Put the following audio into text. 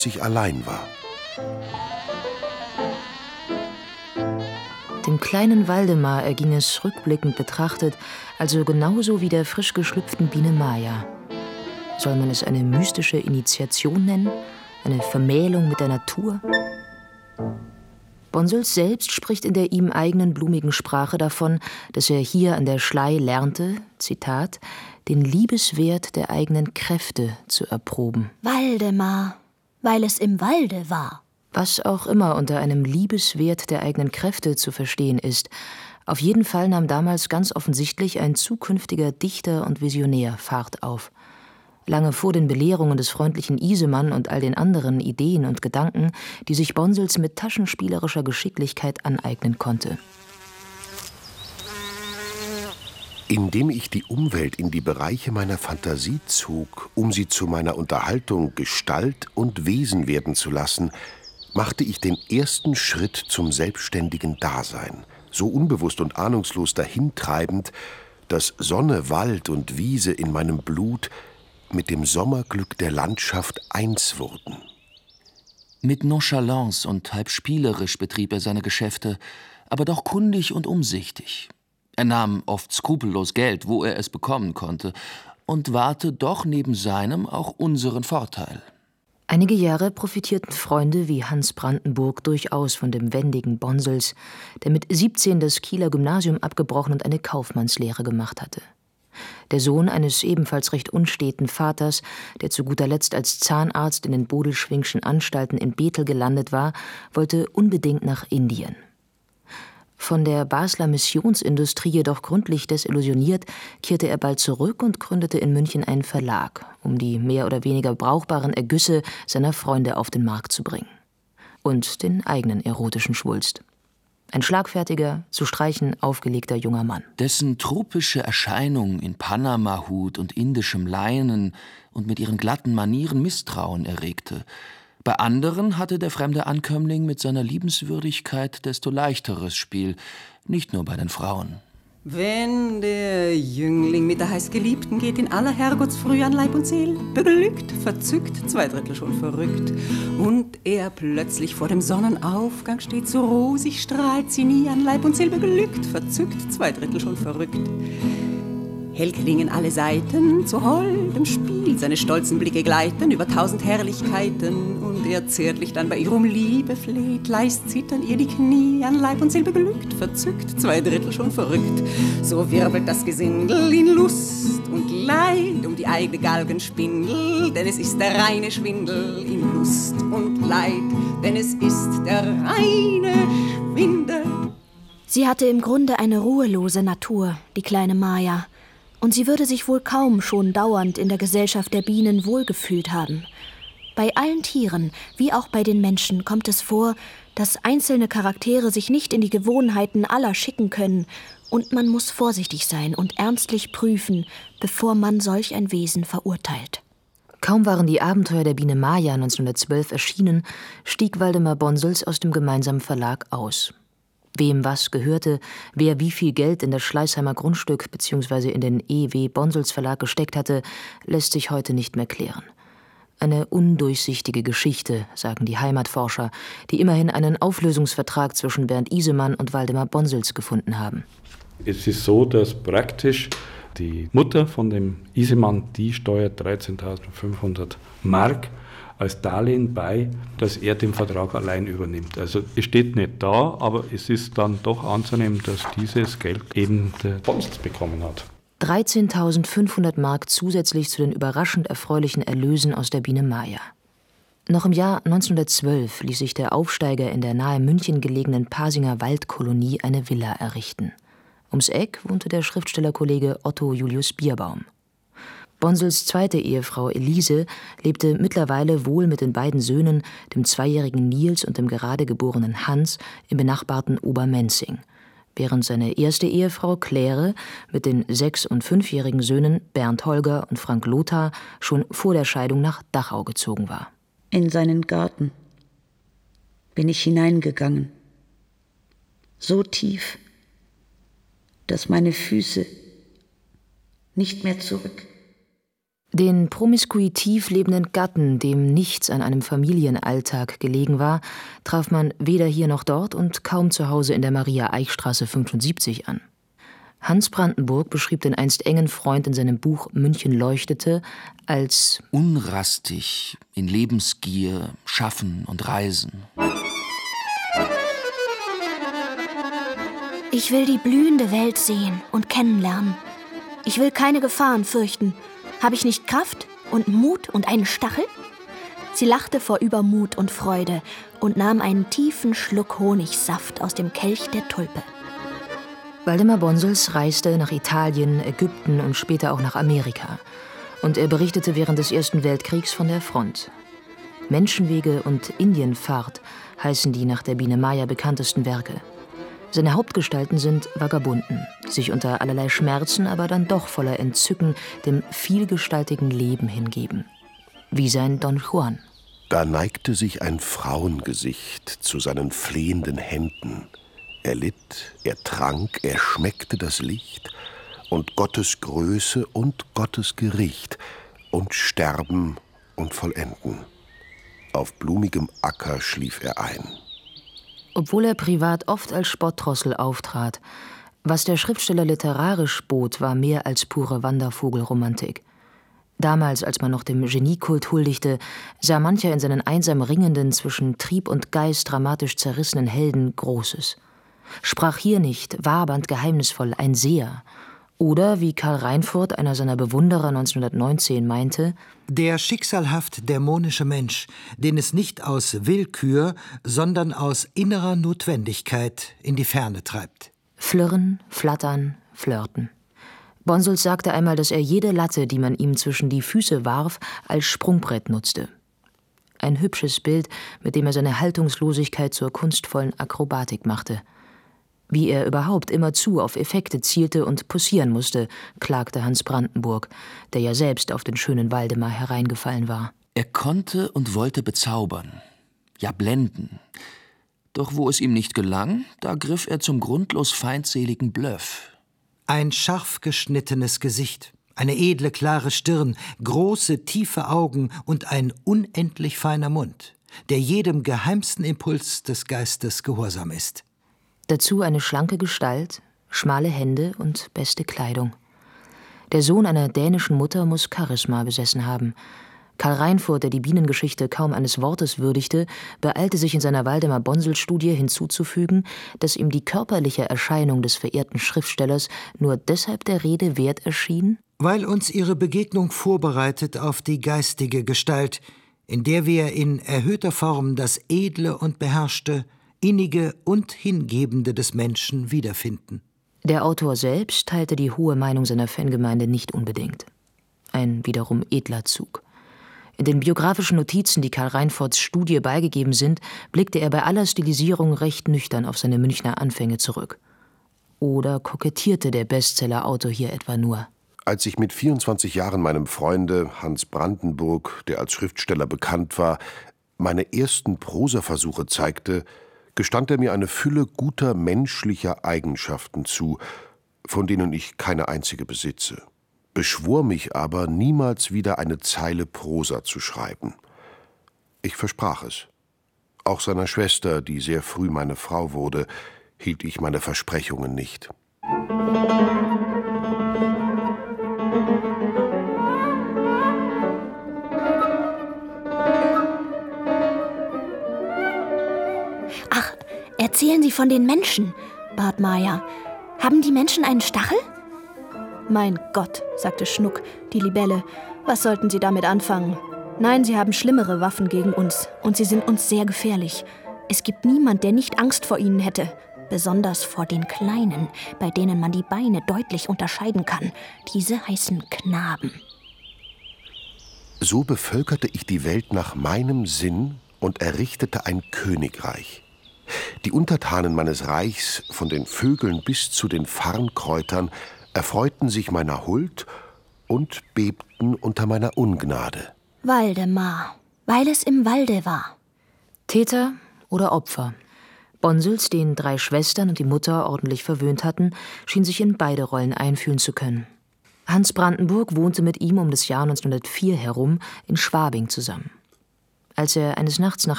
ich allein war. Dem kleinen Waldemar erging es rückblickend betrachtet also genauso wie der frisch geschlüpften Biene Maya. Soll man es eine mystische Initiation nennen? Eine Vermählung mit der Natur? Bonsols selbst spricht in der ihm eigenen blumigen Sprache davon, dass er hier an der Schlei lernte, Zitat, den Liebeswert der eigenen Kräfte zu erproben. Waldemar, weil es im Walde war. Was auch immer unter einem Liebeswert der eigenen Kräfte zu verstehen ist, auf jeden Fall nahm damals ganz offensichtlich ein zukünftiger Dichter und Visionär Fahrt auf. Lange vor den Belehrungen des freundlichen Isemann und all den anderen Ideen und Gedanken, die sich Bonsols mit taschenspielerischer Geschicklichkeit aneignen konnte. Indem ich die Umwelt in die Bereiche meiner Fantasie zog, um sie zu meiner Unterhaltung Gestalt und Wesen werden zu lassen, machte ich den ersten Schritt zum selbstständigen Dasein, so unbewusst und ahnungslos dahintreibend, dass Sonne, Wald und Wiese in meinem Blut mit dem Sommerglück der Landschaft eins wurden. Mit Nonchalance und halb spielerisch betrieb er seine Geschäfte, aber doch kundig und umsichtig. Er nahm oft skrupellos Geld, wo er es bekommen konnte, und wahrte doch neben seinem auch unseren Vorteil. Einige Jahre profitierten Freunde wie Hans Brandenburg durchaus von dem wendigen Bonsols, der mit 17 das Kieler Gymnasium abgebrochen und eine Kaufmannslehre gemacht hatte. Der Sohn eines ebenfalls recht unsteten Vaters, der zu guter Letzt als Zahnarzt in den Bodelschwingschen Anstalten in Bethel gelandet war, wollte unbedingt nach Indien. Von der Basler Missionsindustrie jedoch gründlich desillusioniert, kehrte er bald zurück und gründete in München einen Verlag, um die mehr oder weniger brauchbaren Ergüsse seiner Freunde auf den Markt zu bringen. Und den eigenen erotischen Schwulst. Ein schlagfertiger, zu streichen aufgelegter junger Mann. Dessen tropische Erscheinung in Panama-Hut und indischem Leinen und mit ihren glatten Manieren Misstrauen erregte. Bei anderen hatte der fremde Ankömmling mit seiner Liebenswürdigkeit desto leichteres Spiel, nicht nur bei den Frauen. Wenn der Jüngling mit der heißgeliebten geht in aller Herrgottsfrüh an Leib und Seel, beglückt, verzückt, 2/3 schon verrückt, und er plötzlich vor dem Sonnenaufgang steht, so rosig strahlt sie nie an Leib und Seel, beglückt, verzückt, 2/3 schon verrückt. Hell klingen alle Saiten, zu holdem Spiel seine stolzen Blicke gleiten über 1000 Herrlichkeiten, und er zärtlich dann bei ihr um Liebe fleht, leist zittern ihr die Knie an Leib und Seel, beglückt, verzückt, 2/3 schon verrückt. So wirbelt das Gesindel in Lust und Leid um die eigene Galgenspindel, denn es ist der reine Schwindel in Lust und Leid, denn es ist der reine Schwindel. Sie hatte im Grunde eine ruhelose Natur, die kleine Maya. Und sie würde sich wohl kaum schon dauernd in der Gesellschaft der Bienen wohlgefühlt haben. Bei allen Tieren, wie auch bei den Menschen, kommt es vor, dass einzelne Charaktere sich nicht in die Gewohnheiten aller schicken können, und man muss vorsichtig sein und ernstlich prüfen, bevor man solch ein Wesen verurteilt. Kaum waren die Abenteuer der Biene Maya 1912 erschienen, stieg Waldemar Bonsols aus dem gemeinsamen Verlag aus. Wem was gehörte, wer wie viel Geld in das Schleißheimer Grundstück bzw. in den E.W. Bonsols Verlag gesteckt hatte, lässt sich heute nicht mehr klären. Eine undurchsichtige Geschichte, sagen die Heimatforscher, die immerhin einen Auflösungsvertrag zwischen Bernd Isemann und Waldemar Bonsols gefunden haben. Es ist so, dass praktisch die Mutter von dem Isemann, die steuert 13.500 Mark als Darlehen bei, dass er den Vertrag allein übernimmt. Also es steht nicht da, aber es ist dann doch anzunehmen, dass dieses Geld eben der Bonsols bekommen hat. 13.500 Mark zusätzlich zu den überraschend erfreulichen Erlösen aus der Biene Maya. Noch im Jahr 1912 ließ sich der Aufsteiger in der nahe München gelegenen Pasinger Waldkolonie eine Villa errichten. Ums Eck wohnte der Schriftstellerkollege Otto Julius Bierbaum. Bonsols zweite Ehefrau Elise lebte mittlerweile wohl mit den beiden Söhnen, dem 2-jährigen Nils und dem gerade geborenen Hans, im benachbarten Obermenzing, während seine erste Ehefrau Claire mit den 6- und 5-jährigen Söhnen Bernd Holger und Frank Lothar schon vor der Scheidung nach Dachau gezogen war. In seinen Garten bin ich hineingegangen, so tief, dass meine Füße nicht mehr zurück Den promiskuitiv lebenden Gatten, dem nichts an einem Familienalltag gelegen war, traf man weder hier noch dort und kaum zu Hause in der Maria-Eichstraße 75 an. Hans Brandenburg beschrieb den einst engen Freund in seinem Buch »München leuchtete« als unrastig, in Lebensgier, Schaffen und Reisen. Ich will die blühende Welt sehen und kennenlernen. Ich will keine Gefahren fürchten. Habe ich nicht Kraft und Mut und einen Stachel? Sie lachte vor Übermut und Freude und nahm einen tiefen Schluck Honigsaft aus dem Kelch der Tulpe. Waldemar Bonsels reiste nach Italien, Ägypten und später auch nach Amerika. Und er berichtete während des Ersten Weltkriegs von der Front. Menschenwege und Indienfahrt heißen die nach der Biene Maya bekanntesten Werke. Seine Hauptgestalten sind Vagabunden, sich unter allerlei Schmerzen, aber dann doch voller Entzücken dem vielgestaltigen Leben hingeben. Wie sein Don Juan. Da neigte sich ein Frauengesicht zu seinen flehenden Händen. Er litt, er trank, er schmeckte das Licht und Gottes Größe und Gottes Gericht und Sterben und Vollenden. Auf blumigem Acker schlief er ein. Obwohl er privat oft als Spottdrossel auftrat, was der Schriftsteller literarisch bot, war mehr als pure Wandervogelromantik. Damals, als man noch dem Geniekult huldigte, sah mancher in seinen einsam ringenden, zwischen Trieb und Geist dramatisch zerrissenen Helden Großes. Sprach hier nicht, wabernd geheimnisvoll, ein Seher? Oder, wie Karl Reinfurt, einer seiner Bewunderer 1919, meinte: Der schicksalhaft dämonische Mensch, den es nicht aus Willkür, sondern aus innerer Notwendigkeit in die Ferne treibt. Flirren, flattern, flirten. Bonsels sagte einmal, dass er jede Latte, die man ihm zwischen die Füße warf, als Sprungbrett nutzte. Ein hübsches Bild, mit dem er seine Haltungslosigkeit zur kunstvollen Akrobatik machte. Wie er überhaupt immerzu auf Effekte zielte und poussieren musste, klagte Hans Brandenburg, der ja selbst auf den schönen Waldemar hereingefallen war. Er konnte und wollte bezaubern, ja blenden. Doch wo es ihm nicht gelang, da griff er zum grundlos feindseligen Bluff. Ein scharf geschnittenes Gesicht, eine edle, klare Stirn, große, tiefe Augen und ein unendlich feiner Mund, der jedem geheimsten Impuls des Geistes gehorsam ist. Dazu eine schlanke Gestalt, schmale Hände und beste Kleidung. Der Sohn einer dänischen Mutter muss Charisma besessen haben. Karl Reinfurt, der die Bienengeschichte kaum eines Wortes würdigte, beeilte sich in seiner Waldemar-Bonsel-Studie hinzuzufügen, dass ihm die körperliche Erscheinung des verehrten Schriftstellers nur deshalb der Rede wert erschien, weil uns ihre Begegnung vorbereitet auf die geistige Gestalt, in der wir in erhöhter Form das Edle und Beherrschte, Innige und Hingebende des Menschen wiederfinden. Der Autor selbst teilte die hohe Meinung seiner Fangemeinde nicht unbedingt. Ein wiederum edler Zug. In den biografischen Notizen, die Karl Reinforts Studie beigegeben sind, blickte er bei aller Stilisierung recht nüchtern auf seine Münchner Anfänge zurück. Oder kokettierte der Bestsellerautor hier etwa nur? Als ich mit 24 Jahren meinem Freunde Hans Brandenburg, der als Schriftsteller bekannt war, meine ersten Prosaversuche zeigte, gestand er mir eine Fülle guter menschlicher Eigenschaften zu, von denen ich keine einzige besitze, beschwor mich aber, niemals wieder eine Zeile Prosa zu schreiben. Ich versprach es. Auch seiner Schwester, die sehr früh meine Frau wurde, hielt ich meine Versprechungen nicht. Ach, erzählen Sie von den Menschen, bat Maya. Haben die Menschen einen Stachel? Mein Gott, sagte Schnuck, die Libelle, was sollten Sie damit anfangen? Nein, sie haben schlimmere Waffen gegen uns und sie sind uns sehr gefährlich. Es gibt niemand, der nicht Angst vor ihnen hätte. Besonders vor den Kleinen, bei denen man die Beine deutlich unterscheiden kann. Diese heißen Knaben. So bevölkerte ich die Welt nach meinem Sinn und errichtete ein Königreich. Die Untertanen meines Reichs, von den Vögeln bis zu den Farnkräutern, erfreuten sich meiner Huld und bebten unter meiner Ungnade. Waldemar, weil es im Walde war. Täter oder Opfer? Bonsels, den 3 Schwestern und die Mutter ordentlich verwöhnt hatten, schien sich in beide Rollen einfühlen zu können. Hans Brandenburg wohnte mit ihm um das Jahr 1904 herum in Schwabing zusammen. Als er eines Nachts nach